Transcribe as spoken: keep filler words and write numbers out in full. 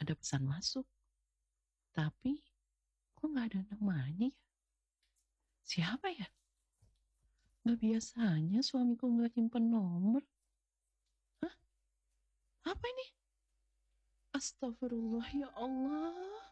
ada pesan masuk. Tapi kok nggak ada namanya ya? Siapa ya? Nggak biasanya suamiku nggak simpen nomor. Hah? Apa ini? Astagfirullah, ya Allah.